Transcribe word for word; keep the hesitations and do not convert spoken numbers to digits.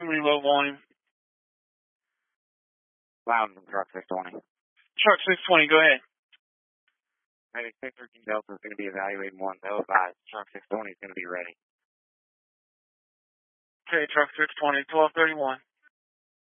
Really low volume. Loud from truck six twenty. Truck six twenty, go ahead. Medic six thirteen Delta is going to be evaluating one. They'll advise truck six twenty is going to be ready. Okay, truck six twenty, twelve thirty-one.